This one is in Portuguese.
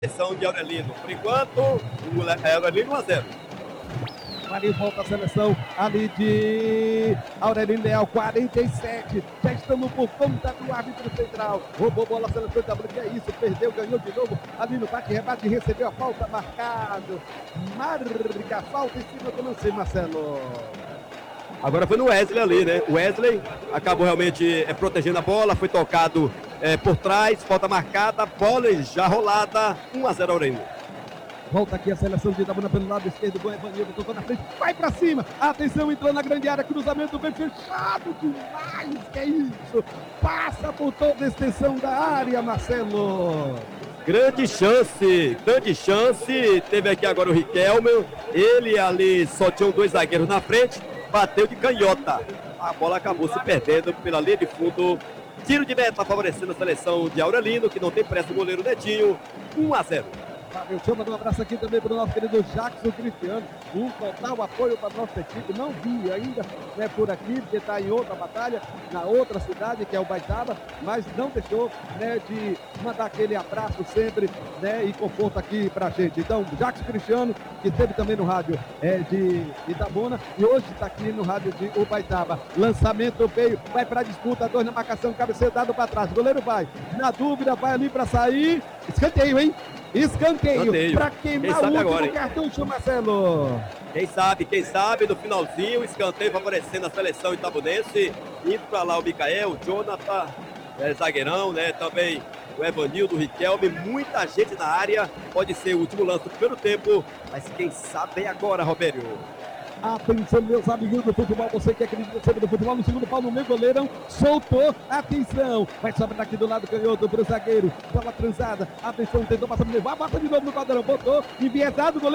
Seleção de Aurelino. Por enquanto, o Aurelino 1-0. Ali volta a seleção ali de Aurelino Leal, 47. Já estamos por conta do árbitro central. Roubou bola, a seleção da Branca, é isso, perdeu, ganhou de novo. Ali no bate, rebate, recebeu a falta, marcado. Marca a falta em cima do lance, Marcelo. Agora foi no Wesley ali, né? O Wesley acabou realmente protegendo a bola, foi tocado por trás, falta marcada, bola já rolada, 1-0 Aurelino. Volta aqui a seleção de Itabuna pelo lado esquerdo, bom Evanildo, tocou na frente, vai pra cima, atenção, entrou na grande área, cruzamento bem fechado demais, que é isso, passa por toda a extensão da área, Marcelo. Grande chance, teve aqui agora o Riquelme, ele ali só tinham dois zagueiros na frente, bateu de canhota, a bola acabou se perdendo pela linha de fundo, tiro de meta favorecendo a seleção de Aurelino, que não tem pressa o goleiro Netinho, 1-0. Eu chamo um abraço aqui também para o nosso querido Jackson Cristiano, um total apoio para a nossa equipe, não vi ainda por aqui, porque está em outra batalha, na outra cidade que é o Baitaba, mas não deixou de mandar aquele abraço sempre e conforto aqui para a gente. Então, Jackson Cristiano, que esteve também no rádio de Itabuna e hoje está aqui no rádio de Ubaitaba. Lançamento veio, vai para a disputa, 2 na marcação, cabeceio dado para trás, o goleiro vai, na dúvida, vai ali para sair, escanteio, hein? Escanteio para queimar o último agora, cartucho, Marcelo. Quem sabe, no finalzinho, escanteio favorecendo a seleção itabunense, indo para lá o Micael, o Jonathan, zagueirão, né, também o Evanildo, o Riquelme, muita gente na área, pode ser o último lance do primeiro tempo, mas quem sabe é agora, Robério. Atenção, meus amiguinhos do futebol, você que acredita sempre no futebol, no segundo pau, no meio, goleirão, soltou, atenção, vai sobrar aqui do lado canhoto pro zagueiro, bola transada, atenção, tentou passar no meio, vai, bota de novo no quadrão, botou, enviesado, goleiro.